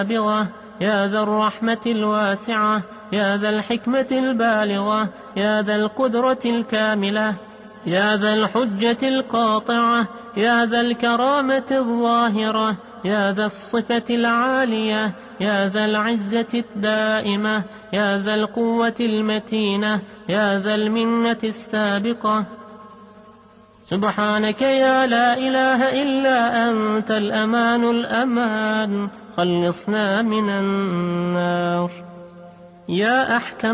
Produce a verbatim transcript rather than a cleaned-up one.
السابغة، يا ذا الرحمة الواسعة، يا ذا الحكمة البالغة، يا ذا القدرة الكاملة، يا ذا الحجة القاطعة، يا ذا الكرامة الظاهرة، يا ذا الصفة العالية، يا ذا العزة الدائمة، يا ذا القوة المتينة، يا ذا المنة السابقة. سبحانك يا لا إله إلا أنت الأمان الأمان، خلصنا من النار. يا أحكم